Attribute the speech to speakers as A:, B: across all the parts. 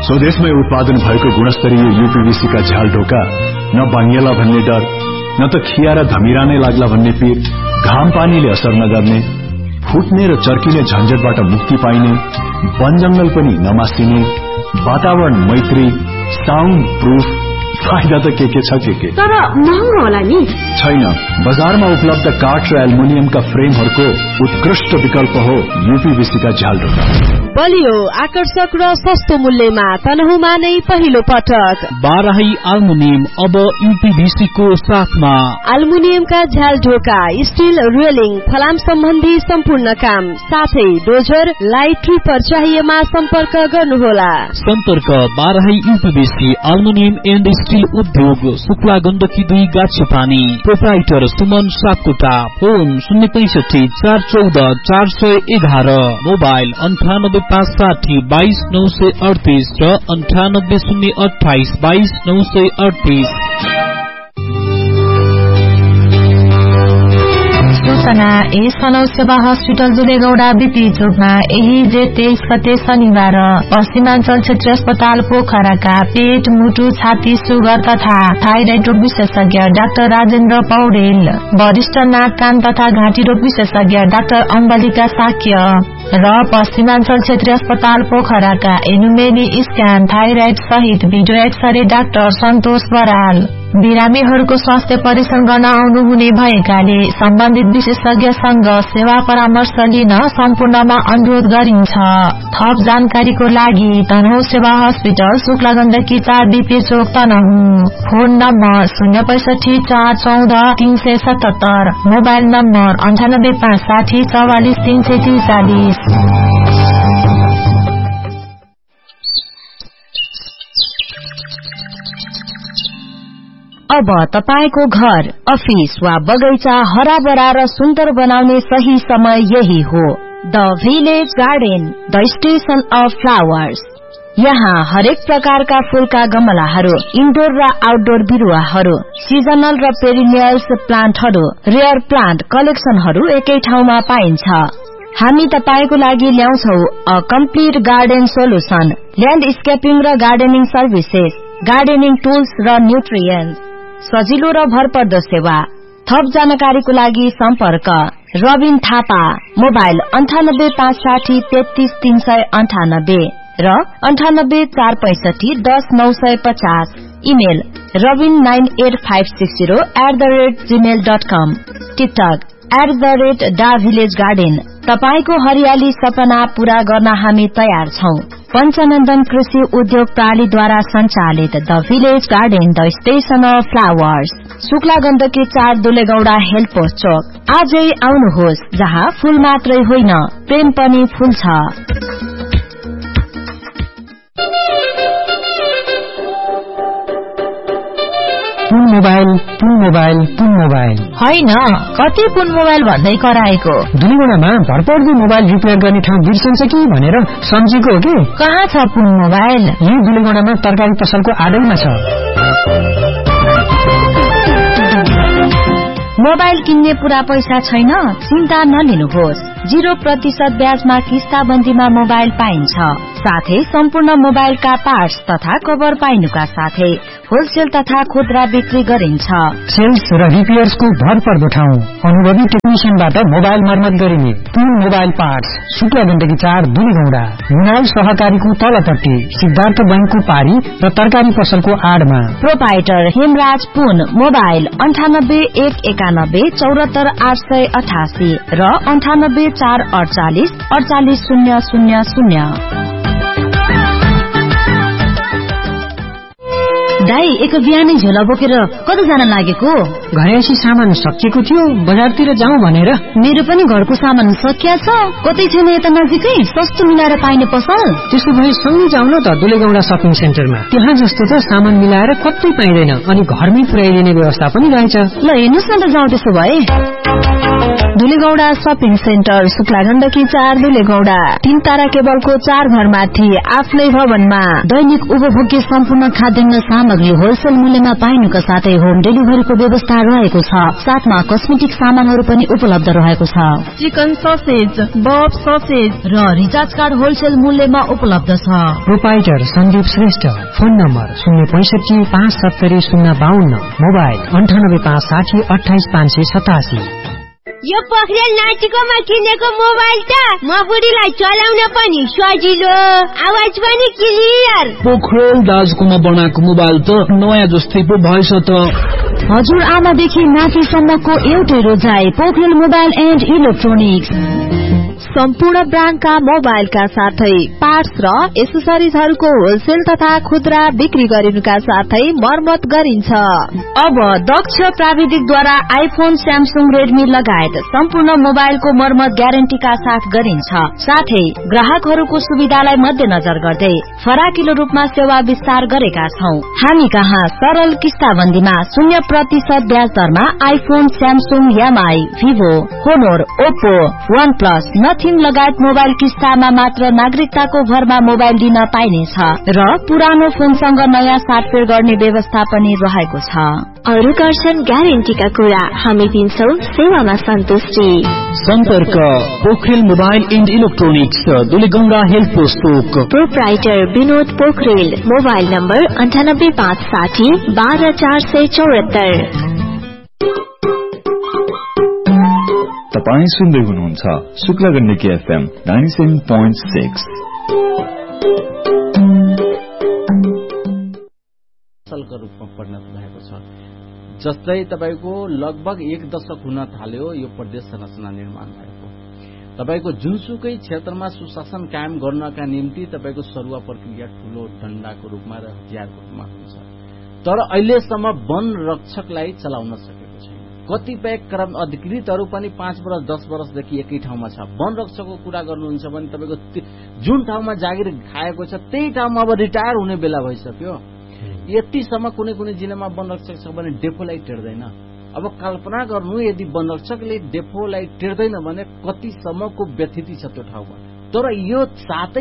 A: स्वदेशमै उत्पादन भएको गुणस्तरीय यूपीवीसी का झ्याल ढोका न बाङ्गेला भन्ने डर न त खिया र धमिरा नै लाग्ला भन्ने पीर, घाम पानीले असर नगर्ने, फुट्ने र चर्किने झन्झटबाट मुक्ति पाइने, वन जंगल पनि नमासिने, वातावरण मैत्री, साउन्ड प्रूफ, फाइदा त के छ के
B: तर महँगो होला नि?
A: छैन, बजारमा उपलब्ध काठ र एल्युमिनियमका फ्रेमहरूको उत्कृष्ट विकल्प हो यूपीवीसी का झ्याल ढोका।
C: बलियो, आकर्षक र सस्तो मूल्यमा तनहुमा नै पहिलो पटक
D: बाराही एल्युमिनियम अब यूपीवीसी को साथमा।
C: एल्युमिनियमका झ्याल ढोका, स्टील रेलिङ, फलाम सम्बन्धी सम्पूर्ण काम साथै डोजर, लाइट ट्रिपर चाहिएमा सम्पर्क गर्नुहोला।
D: सम्पर्क Barahi UPVC aluminium and steel उद्योग, Shukla Gandaki 2 गाछपानी। Proprietor Suman Sapkota. Phone 065 414 411, mobile 9856 22 938 र 9808 22 938।
E: सूचना सनौ सेवा हस्पिटल दुलेगौडा बीपी चोकमा यही जेठ 23 गते शनिबार पश्चिमाञ्चल क्षेत्रीय अस्पताल पोखराका पेट, मुटु, छाती, सुगर तथा थाइराइड रोग विशेषज्ञ डाक्टर राजेन्द्र पौडेल, वरिष्ठ नाक, कान तथा घाँटी रोग विशेषज्ञ डाक्टर अम्बलिका साक्य र पश्चिमाञ्चल क्षेत्रीय अस्पताल पोखराका एनुमेली स्क्यान, थाइराइड सहित भिडियो एक्सरे डाक्टर सन्तोष बराल बिरामीहरूको स्वास्थ्य परीक्षण गर्न आउनुहुने भएकाले सम्बन्धित विशेषज्ञसँग सेवा परामर्श लिन सम्पूर्णमा अनुरोध गरिन्छ। थप जानकारीको लागि तनहु सेवा हस्पिटल, शुक्ला गण्डकी 4 बीपी चोक Tanahun. Phone number 065 414 377, mobile number 98560 44 343।
F: अब तपाईको घर, अफिस वा बगैँचा हराभरा र सुन्दर बनाउने सही समय यही हो। The village garden, the station of flowers. यहाँ हरेक प्रकारका फूलका गमलाहरू, इन्डोर र आउटडोर बिरुवाहरू, सिजनल र पेरिनियल्स प्लान्टहरू, रेयर प्लान्ट कलेक्सनहरू एकै ठाउँमा पाइन्छ। हामी तपाईको लागि ल्याउँछौ अ कम्प्लिट गार्डन सोलुसन, ल्यान्डस्केपिङ र गार्डनिङ सर्भिसेस, गार्डनिङ टुल्स र न्युट्रियन्ट्स, सजिलो र भरपर्दो सेवा। थप जानकारीको लागि सम्पर्क रबिन थापा, मोबाइल 98560 33 398 र 98465 10 950, इमेल robin98560@gmail.com, टिकटक @davillagegarden। तपाईको हरियाली सपना पूरा गर्न हामी तयार छौं। पञ्चनन्दन कृषि उद्योग प्रणालीद्वारा सञ्चालित the village garden, the station of flowers, Shukla Gandaki 4 दुलेगौडा health post चोक। आजै आउनुहोस्, जहाँ फूल मात्रै होइन प्रेम पनि फुल्छ।
G: पुन मोबाइल
E: होइन, कति पुन मोबाइल भन्दै कराएको?
G: दुलेगौडामा भरपर्दो मोबाइल रिपेयर गर्ने ठाउँ बिर्सन्छ कि भनेर सम्झेको हो कि?
E: कहाँ छ पुन मोबाइल?
G: यही दुलेगौडामा तरकारी पसलको आडैमा छ।
F: मोबाइल किन्ने पूरा पैसा छैन? चिन्ता नलिनुहोस्, 0% ब्याजमा किस्ताबन्दीमा मोबाइल पाइन्छ। साथै सम्पूर्ण मोबाइलका पार्ट्स तथा कभर पाइनुका साथै होलसेल तथा खुद्रा बिक्री गरिन्छ।
G: सेल्स र रिपेयर्सको भरपर्दो ठाउँ, अनुभवी टेक्निशियनबाट मोबाइल मर्मत गरिने। पुन मोबाइल पार्ट्स, शुक्ला गण्डकी 4 दुलेगौडा, मुनाल सहकारीको तलपट्टि, सिद्धार्थ बैंकको पारी र तरकारी पसलको आडमा।
F: प्रोपाइटर हेमराज पुन, मोबाइल 98 191 74 888 र 98 448 48 000।
H: दाई, एक बिहानै झोला बोकेर कता जान लागेको?
G: घरेसी सामान सकिएको थियो, बजारतिर जाउँ भनेर।
H: मेरो पनि घरको सामान सकिया छ। कतै छैन यता नजिकै सस्तो मिलाएर पाइने पसल?
G: त्यसो भए सँगै जाउँ न त दुलेगौडा सपिङ सेन्टरमा। त्यहाँ जस्तो त सामान मिलाएर कतै पाइँदैन, अनि घरमै पुर्याइदिने व्यवस्था पनि रहेछ।
H: ल हेर्नुस् न त, जाउँ त्यसो भए।
E: दुलेगौडा सपिङ सेन्टर, शुक्ला गण्डकी 4 दुलेगौडा, 3 तारा केबलको 4 घरमाथि आफ्नै भवनमा दैनिक उपभोग्य सम्पूर्ण खाद्यान्न सामग्री
H: सामग्री होलसेल मूल्यमा पाइनुका साथै होम डेलिभरीको व्यवस्था रहेको छ। साथमा कस्मेटिक सामानहरू पनि उपलब्ध रहेको छ।
E: चिकन ससेज, बफ ससेज
F: र रिचार्ज कार्ड होलसेल मूल्यमा उपलब्ध छ।
G: Proprietor Sandeep Shrestha. Phone number 065 570 052, mobile 98 560 28 587।
C: यो पोखरेल नाचिकोमा किनेको मोबाइल त म बुढीलाई चलाउन पनि सजिलो, आवाज पनि क्लियर।
D: पोखरेल दाजुकोमा बनाएको मोबाइल त नयाँ जस्तै पो भएछ त।
F: हजुर आमादेखि नातिसम्मको एउटै रोजाइ पोखरेल मोबाइल एन्ड इलेक्ट्रोनिक्स।
C: सम्पूर्ण ब्रान्डका मोबाइलका साथै पार्ट्स र एसेसरिजहरूको होलसेल तथा खुद्रा बिक्री गरिनुका साथै मर्मत गरिन्छ।
F: अब दक्ष प्राविधिकद्वारा आइफोन, स्यामसुङ, रेडमी लगायत सम्पूर्ण मोबाइलको मर्मत ग्यारेन्टीका साथ गरिन्छ। साथै ग्राहकहरूको सुविधालाई मध्यनजर गर्दै फराकिलो रूपमा सेवा विस्तार गरेका छौं। हामी कहाँ सरल किस्ताबन्दीमा 0% ब्याज दरमा iPhone, Samsung, MI, Vivo, होनोर, Oppo, वन प्लस, नथिङ लगायत मोबाइल किस्तामा मात्र नागरिकताको भरमा मोबाइल दिन पाइनेछ र पुरानो फोनसँग नयाँ साटफेर गर्ने व्यवस्था पनि रहेको छ।
C: अरु गर्छन् ग्यारेन्टीका कुरा, हामी दिन्छौं सेवामा सन्तुष्टि।
D: सम्पर्क Pokharel mobile and electronics, दुलीगंगा health post पोक।
C: Proprietor Vinod Pokharel. Mobile number 98 560 12 474।
A: तपाईं सुन्दै हुनुहुन्छ शुक्लगण्डकी FM 97.6।
B: अचलको रूपमा परिणत भएको छ। जस्तै तपाईको लगभग 1 दशक हुन थाल्यो यो प्रदेश संरचना निर्माण भएको। तपाईको जुनसुकै क्षेत्रमा सुशासन कायम गर्नका निम्ति तपाईको सरुवा प्रक्रिया ठूलो डण्डाको रूपमा र हतियारको रूपमा हुन्छ। तर अहिलेसम्म वन रक्षकलाई चलाउन सकेको छैन। कतिपय क्रम अधिकृतहरू पनि 5 वर्ष 10 वर्षदेखि एकै ठाउँमा छ। वन रक्षकको कुरा गर्नुहुन्छ भने तपाईको जुन ठाउँमा जागिर खाएको छ त्यही ठाउँमा अब रिटायर हुने बेला भइसक्यो। यतिसम्म कुनै कुनै जिल्लामा वन रक्षक छ भने डेपोलाई टेर्दैन। अब कल्पना गर्नु यदि वन रक्षकले डेपोलाई टेर्दैन भने कतिसम्मको व्यथिति छ त्यो ठाउँमा। तर यो सातै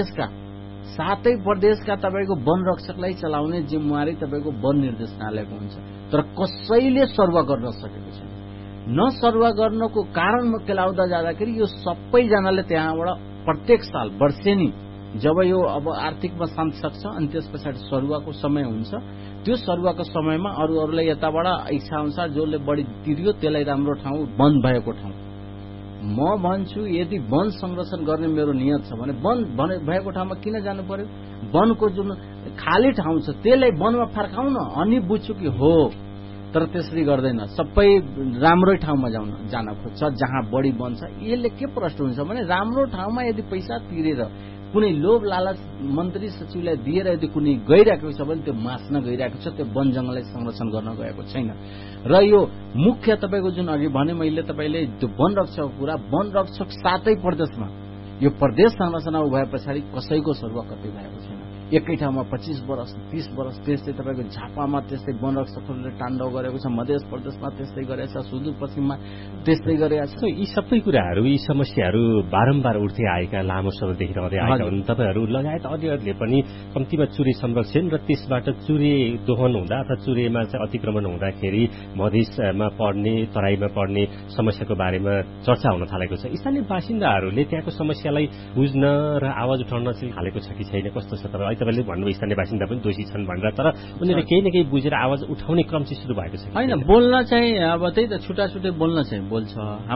B: प्रदेशका तपाईको वन रक्षकलाई चलाउने जिम्मेवारी तपाईको वन निर्देशनालयको हुन्छ। तर कसैले सर्वा गर्न सकेको छैन। नसर्वा गर्नको कारण म केलाउँदा जाँदाखेरि यो सबैजनाले त्यहाँबाट प्रत्येक साल वर्षेनी जब यो अब आर्थिकमा शान्ति सक्छ अनि त्यस पछाडि सरुवाको समय हुन्छ, त्यो सरुवाको समयमा अरूलाई यताबाट इच्छा अनुसार जसले बढी तिर्यो त्यसलाई राम्रो ठाउँ वन भएको ठाउँ। म भन्छु यदि वन संरक्षण गर्ने मेरो नियत छ भने वन भएको ठाउँमा किन जानु पर्यो? वनको जुन खाली ठाउँ छ त्यसलाई वनमा फर्काउन। अनि बुझ्छु कि हो, तर त्यसरी गर्दैन। सबै राम्रै ठाउँमा जान खोज्छ जहाँ बढी वन छ। यसले के प्रश्न हुन्छ भने राम्रो ठाउँमा यदि पैसा तिरेर कुनै लोभ लालच मन्त्री सचिवलाई दिएर यदि कुनै गइरहेको छ भने त्यो मास्न गइरहेको छ, त्यो वन जंगललाई संरक्षण गर्न गएको छैन। र यो मुख्य तपाईको जुन अघि भने मैले तपाईले त्यो वन रक्षकको कुरा, वन रक्षक सातै प्रदेशमा यो प्रदेश संरचना भए पछाडि कसैको सरुवा कतै भएको छैन। एकै ठाउँमा 25 वर्ष 30 वर्ष त्यस्तै तपाईको झापामा त्यस्तै वन रक्षकहरूले ताण्डव गरेको छ, मध्य प्रदेशमा त्यस्तै गरेको छ, सुदूरपश्चिममा त्यस्तै गरेको छ।
I: यी सबै कुराहरू, यी समस्याहरू बारम्बार उठ्दै आएका, लामो समयदेखि रहँदै आएका हुन्। तपाईहरू लगायत अन्यहरूले पनि कम्तीमा चुरे संरक्षण र त्यसबाट चुरे दोहन हुँदा अथवा चुरेमा चाहिँ अतिक्रमण हुँदाखेरि मधेसमा पर्ने, तराईमा पर्ने समस्याको बारेमा चर्चा हुन थालेको छ। स्थानीय बासिन्दाहरूले त्यहाँको समस्यालाई बुझ्न र आवाज उठाउन चाहिँ थालेको छ कि छैन, कस्तो छ? तपाईले भन्नुभयो स्थानीय बासिन्दा पनि दोषी छन् भनेर, तर उनीहरूले केही न केही बुझेर आवाज उठाउने क्रम चाहिँ सुरु भएको छ।
B: हैन, बोल्न चाहिँ अब त्यही त छुट्टा छुट्टै बोल्न चाहिँ बोल्छ।